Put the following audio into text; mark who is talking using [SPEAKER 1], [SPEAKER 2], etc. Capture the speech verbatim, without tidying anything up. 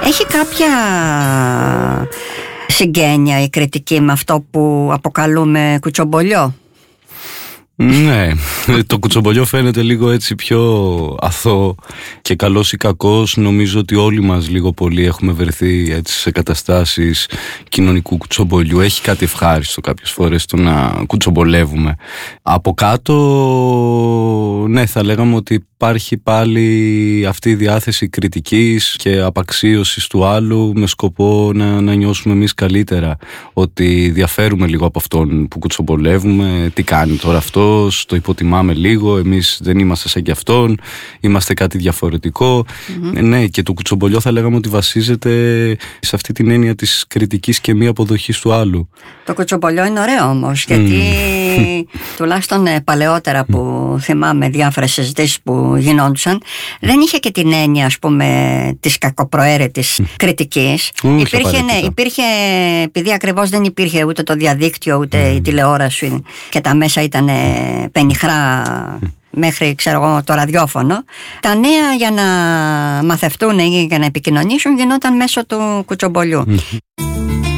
[SPEAKER 1] Έχει κάποια συγγένεια η κριτική με αυτό που αποκαλούμε κουτσομπολιό?
[SPEAKER 2] Ναι, το κουτσομπολιό φαίνεται λίγο έτσι πιο αθώο και καλός ή κακός. Νομίζω ότι όλοι μας λίγο πολύ έχουμε βρεθεί έτσι σε καταστάσεις κοινωνικού κουτσομπολιού. Έχει κάτι ευχάριστο κάποιες φορές το να κουτσομπολεύουμε. Από κάτω, ναι, θα λέγαμε ότι υπάρχει πάλι αυτή η διάθεση κριτικής και απαξίωσης του άλλου με σκοπό να, να νιώσουμε εμείς καλύτερα, ότι διαφέρουμε λίγο από αυτόν που κουτσομπολεύουμε. Τι κάνει τώρα αυτός, το υποτιμάμε λίγο, εμείς δεν είμαστε σαν κι αυτόν, είμαστε κάτι διαφορετικό. Mm-hmm. Ναι, και το κουτσομπολιό θα λέγαμε ότι βασίζεται σε αυτή την έννοια της κριτικής και μη αποδοχής του άλλου.
[SPEAKER 1] Το κουτσομπολιό είναι ωραίο όμως, γιατί mm. τουλάχιστον παλαιότερα που θυμάμαι διάφορες συζητήσεις που γινόντουσαν, δεν είχε και την έννοια, ας πούμε, της κακοπροαίρετης κριτικής.
[SPEAKER 2] Mm,
[SPEAKER 1] υπήρχε, ναι, υπήρχε, επειδή ακριβώς δεν υπήρχε ούτε το διαδίκτυο ούτε mm. η τηλεόραση και τα μέσα ήταν πενιχρά mm. μέχρι, ξέρω εγώ, το ραδιόφωνο, τα νέα για να μαθευτούν ή για να επικοινωνήσουν γινόταν μέσω του κουτσομπολιού. Mm.